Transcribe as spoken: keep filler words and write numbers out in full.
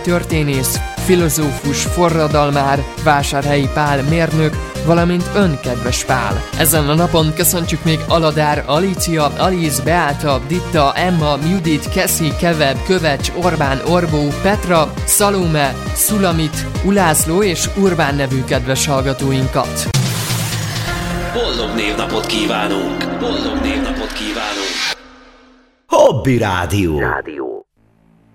történész, filozófus, forradalmár, Vásárhelyi Pál mérnök, valamint önkedves Pál. Ezen a napon köszöntjük még Aladár, Alícia, Aliz, Beáta, Ditta, Emma, Judit, Keszi, Keveb, Kövecs, Orbán, Orbó, Petra, Szalóme, Szulamit, Ulászló és Urbán nevű kedves hallgatóinkat. Boldog névnapot kívánunk! Boldog névnapot kívánunk! Hobby Rádió. Rádió.